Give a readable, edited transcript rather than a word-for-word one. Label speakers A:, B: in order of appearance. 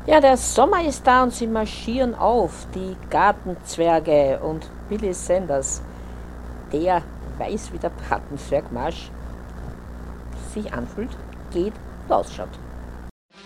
A: Ja, der Sommer ist da und sie marschieren auf, die Gartenzwerge und Billy Sanders. Der weiß, wie der Pattenzwergmarsch sich anfühlt, geht und ausschaut.